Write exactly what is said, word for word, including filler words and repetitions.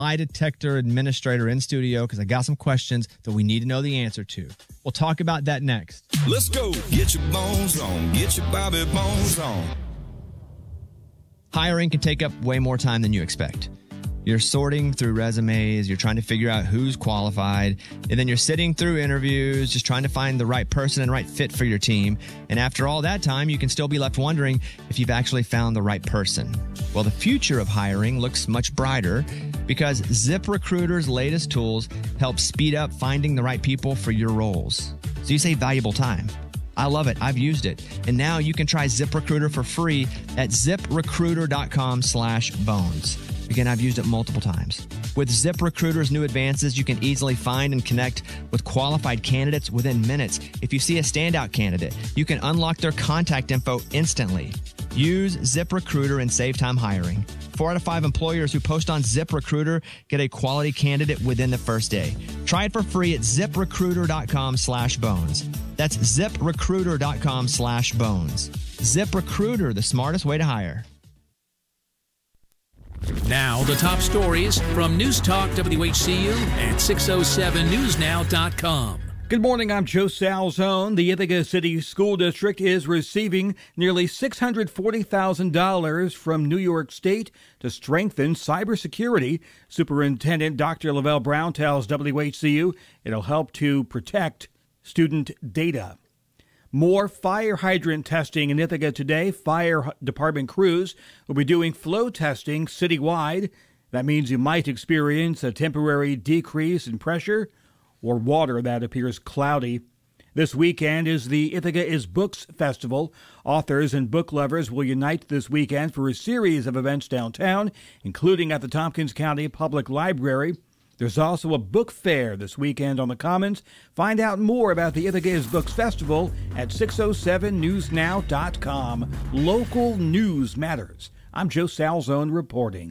lie detector administrator in studio because I got some questions that we need to know the answer to. We'll talk about that next. Let's go. Get your bones on. Get your Bobby Bones on. Hiring can take up way more time than you expect. You're sorting through resumes, you're trying to figure out who's qualified, and then you're sitting through interviews, just trying to find the right person and right fit for your team. And after all that time, you can still be left wondering if you've actually found the right person. Well, the future of hiring looks much brighter because ZipRecruiter's latest tools help speed up finding the right people for your roles. So you save valuable time. I love it. I've used it. And now you can try ZipRecruiter for free at ZipRecruiter.com slash bones. Again, I've used it multiple times. With ZipRecruiter's new advances, you can easily find and connect with qualified candidates within minutes. If you see a standout candidate, you can unlock their contact info instantly. Use ZipRecruiter and save time hiring. Four out of five employers who post on ZipRecruiter get a quality candidate within the first day. Try it for free at ZipRecruiter.com slash bones. That's ZipRecruiter.com slash bones. ZipRecruiter, the smartest way to hire. Now, the top stories from News Talk W H C U and six oh seven news now dot com. Good morning, I'm Joe Salzone. The Ithaca City School District is receiving nearly six hundred forty thousand dollars from New York State to strengthen cybersecurity. Superintendent Doctor Lavelle Brown tells W H C U it'll help to protect student data. More fire hydrant testing in Ithaca today. Fire department crews will be doing flow testing citywide. That means you might experience a temporary decrease in pressure or water that appears cloudy. This weekend is the Ithaca is Books Festival. Authors and book lovers will unite this weekend for a series of events downtown, including at the Tompkins County Public Library. There's also a book fair this weekend on the Commons. Find out more about the Ithaca is Books Festival at six oh seven news now dot com. Local news matters. I'm Joe Salzone reporting.